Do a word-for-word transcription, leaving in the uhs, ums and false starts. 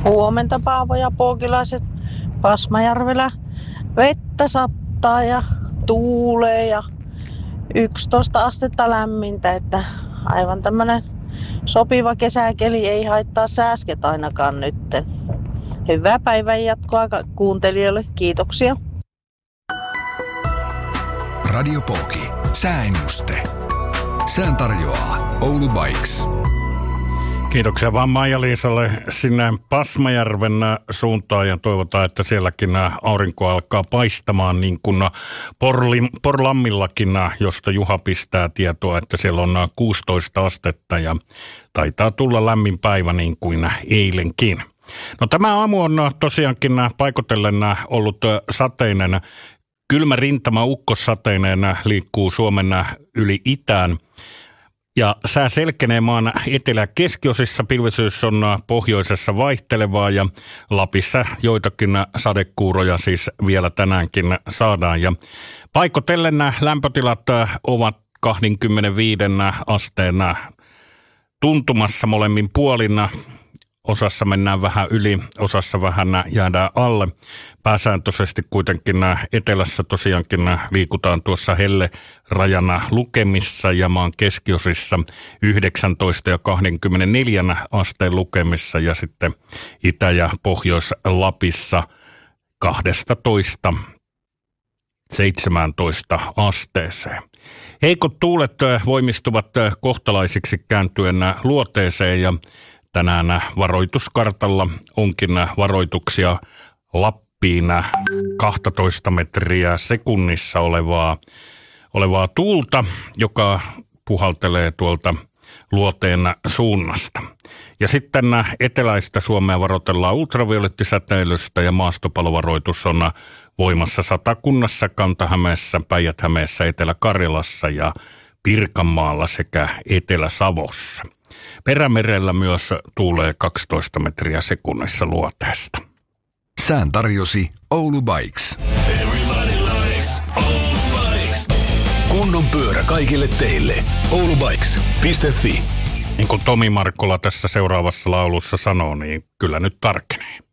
Huomenta Paavo ja pookilaiset. Pasmajärvellä vettä sattaa ja tuulee ja yksitoista astetta lämmintä, että aivan tämmönen sopiva kesäkeli, ei haittaa sääsket ainakaan nytten. Hyvää päivän jatkoa kuuntelijoille, kiitoksia. Radio Pooki, sääennuste. Sään tarjoaa Oulu Bikes. Kiitoksia vaan Maija-Liisalle sinne Pasmajärven suuntaan ja toivotaan, että sielläkin aurinko alkaa paistamaan niin kuin Porli, Porlammillakin, josta Juha pistää tietoa, että siellä on kuusitoista astetta ja taitaa tulla lämmin päivä niin kuin eilenkin. No tämä aamu on tosiaankin paikotellen ollut sateinen. Kylmä rintama ukkossateinen liikkuu Suomen yli itään. Ja sää selkenee maan etelä- ja keskiosissa, pilvisyys on pohjoisessa vaihtelevaa ja Lapissa joitakin sadekuuroja siis vielä tänäänkin saadaan. Ja paikotellen lämpötilat ovat kaksikymmentäviisi asteen tuntumassa molemmin puolin. Osassa mennään vähän yli, osassa vähän jäädään alle. Pääsääntöisesti kuitenkin etelässä tosiaankin liikutaan tuossa helle-rajana lukemissa ja maan keskiosissa yhdeksäntoista ja kaksikymmentäneljä asteen lukemissa ja sitten Itä- ja Pohjois-Lapissa kaksitoista seitsemäntoista asteeseen. Heikot tuulet voimistuvat kohtalaisiksi kääntyen luoteeseen ja tänään varoituskartalla onkin varoituksia Lappiin kaksitoista metriä sekunnissa olevaa, olevaa tuulta, joka puhaltelee tuolta luoteen suunnasta. Ja sitten eteläistä Suomea varoitellaan ultraviolettisäteilystä ja maastopalovaroitus on voimassa Satakunnassa, Kanta-Hämeessä, Päijät-Hämeessä, Etelä-Karjalassa ja Pirkanmaalla sekä Etelä-Savossa. Perämerellä myös tuulee kaksitoista metriä sekunnissa luoteesta. Sään tarjosi Oulu Bikes. Kunnon pyörä kaikille teille. oulubikes piste fi. Niin kuin Tomi Markkola tässä seuraavassa laulussa sanoo, niin kyllä nyt tarkenee.